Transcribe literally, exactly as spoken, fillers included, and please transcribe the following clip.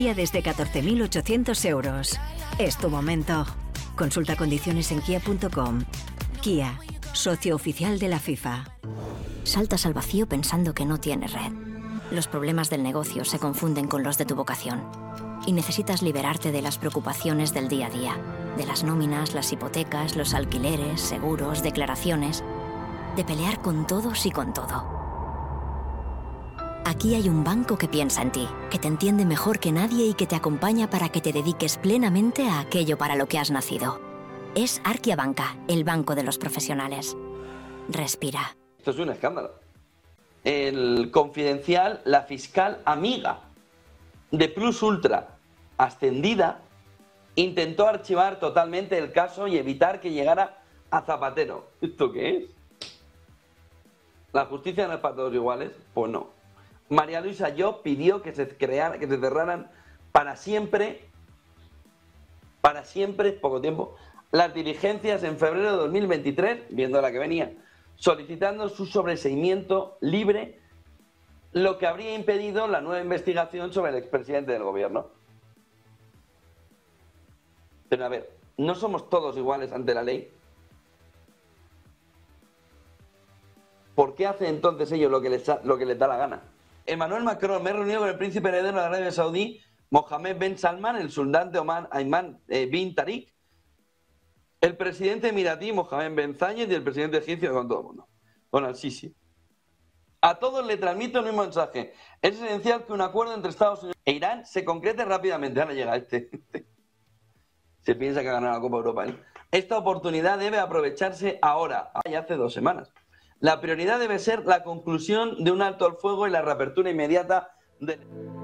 Desde catorce mil ochocientos euros. Es tu momento. Consulta condiciones en kia punto com. Kia, socio oficial de la FIFA. Saltas al vacío pensando que no tienes red. Los problemas del negocio se confunden con los de tu vocación. Y necesitas liberarte de las preocupaciones del día a día. De las nóminas, las hipotecas, los alquileres, seguros, declaraciones. De pelear con todos y con todo. Aquí hay un banco que piensa en ti, que te entiende mejor que nadie y que te acompaña para que te dediques plenamente a aquello para lo que has nacido. Es Arkia Banca, el banco de los profesionales. Respira. Esto es un escándalo. El Confidencial, la fiscal amiga de Plus Ultra, ascendida, intentó archivar totalmente el caso y evitar que llegara a Zapatero. ¿Esto qué es? ¿La justicia no es para todos iguales? Pues no. María Luisa Llop pidió que se creara, que se cerraran para siempre, para siempre, poco tiempo, las diligencias en febrero de dos mil veintitrés, viendo la que venía, solicitando su sobreseimiento libre, lo que habría impedido la nueva investigación sobre el expresidente del gobierno. Pero a ver, ¿no somos todos iguales ante la ley? ¿Por qué hacen entonces ellos lo que les, lo que les da la gana? Emmanuel Macron, me he reunido con el príncipe heredero de Arabia Saudí, Mohammed Ben Salman, el sultán de Omán, Ayman eh, bin Tariq, el presidente emiratí, Mohammed Ben Zayed, y el presidente egipcio, con todo el mundo, con al-Sisi. A todos le transmito el mismo mensaje. Es esencial que un acuerdo entre Estados Unidos e Irán se concrete rápidamente. Ahora llega este. Se piensa que ha ganado la Copa Europa, ¿eh? Esta oportunidad debe aprovecharse ahora, ya hace dos semanas. La prioridad debe ser la conclusión de un alto al fuego y la reapertura inmediata del...